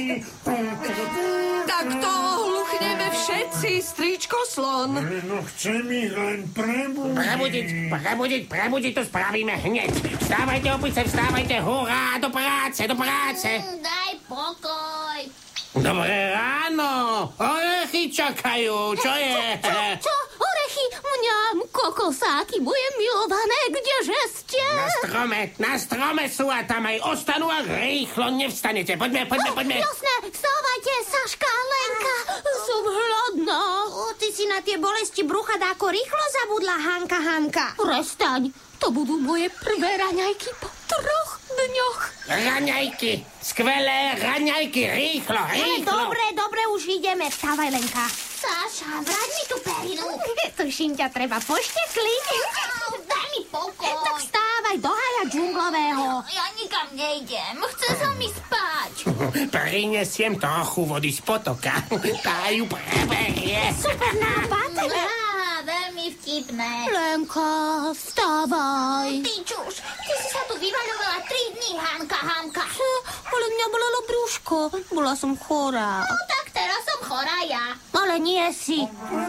Tak to ohluchneme všetci, stričko slon. No chcem ich len prebudiť. Prebudiť, to spravíme hneď. Vstávajte, opice, vstávajte, hurá, do práce. Daj pokoj. Dobré ráno, orechy čakajú, čo je? Čo? Orechy? Mňam, kokosáky, moje milované, kdeže ste? Na strome sú a tam aj ostanú a rýchlo nevstanete. Poďme. Jasné, vstávajte, Saška a Lenka. Som hladná. Ty si na tie bolesti brucha dáko rýchlo zabudla, Hanka. Prestaň, to budú moje prvé raňajky po 3 dňoch. Raňajky, skvelé raňajky, rýchlo. Dobre, už ideme. Vstávaj, Lenka. Saša, vrať mi tú perinu. Tuším, ťa treba poštekliť. Daj mi pokoj. Tak vstávaj do haja džunglového. Ja nikam nejdem. Chcem sa mi spať. Prinesiem trochu vody z potoka. Tá ju preberie. Super nápad. Veľmi vtipné. Lenka, vstávaj. Ty čuš, ty si sa tu vyvaľovala 3 dní, Hanka. Ale mňa bolelo brúško. Bola som chorá. No tak teraz som chorá ja. Ale nie si.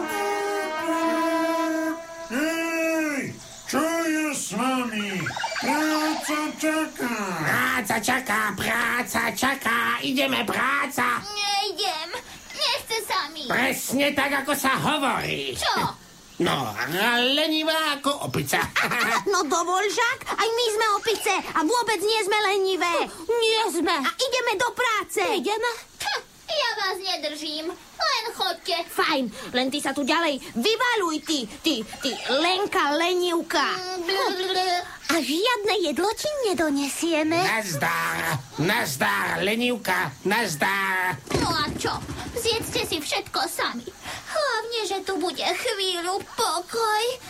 Hej, čo je s vami? Práca čaká. Ideme, práca. Nejdem, nechce sa mi. Presne tak, ako sa hovorí. Čo? No, lenivá ako opica. No dovol, Žak, aj my sme opice a vôbec nie sme lenivé. Nie sme. A ideme do práce. Ideme? Ja vás nedržím, len chodte. Fajn, len ty sa tu ďalej vyvaľuj, ty Lenka lenivka. A žiadne jedlo ti nedonesieme. Nazdar, lenivka, nazdar. No a čo? Zjedzte si všetko sami. Hlavne, že tu bude chvíľu pokoj.